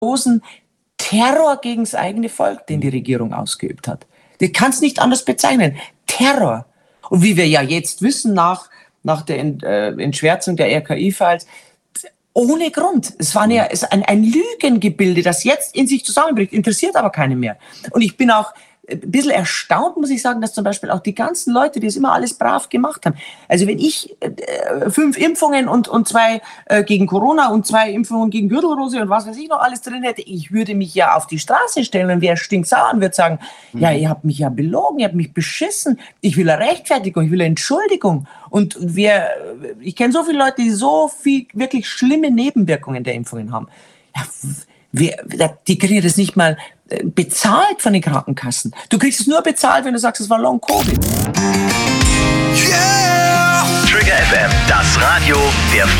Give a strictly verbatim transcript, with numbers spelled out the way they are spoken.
großen Terror gegen das eigene Volk, den die Regierung ausgeübt hat. Das kann es nicht anders bezeichnen. Terror. Und wie wir ja jetzt wissen, nach, nach der Ent, äh, Entschwärzung der R K I-Files, ohne Grund. Es war ja es ein, ein Lügengebilde, das jetzt in sich zusammenbricht, interessiert aber keinen mehr. Und ich bin auch ein bisschen erstaunt, muss ich sagen, dass zum Beispiel auch die ganzen Leute, die es immer alles brav gemacht haben. Also wenn ich äh, fünf Impfungen und, und zwei äh, gegen Corona und zwei Impfungen gegen Gürtelrose und was weiß ich noch alles drin hätte, ich würde mich ja auf die Straße stellen und wäre stinksauer und würde sagen, mhm. ja, ihr habt mich ja belogen, ihr habt mich beschissen, ich will eine Rechtfertigung, ich will eine Entschuldigung. Und wer, ich kenne so viele Leute, die so viel wirklich schlimme Nebenwirkungen der Impfungen haben. Ja, wer, die kriegen das nicht mal bezahlt von den Krankenkassen. Du kriegst es nur bezahlt, wenn du sagst, es war Long Covid. Yeah! Trigger F M, das Radio der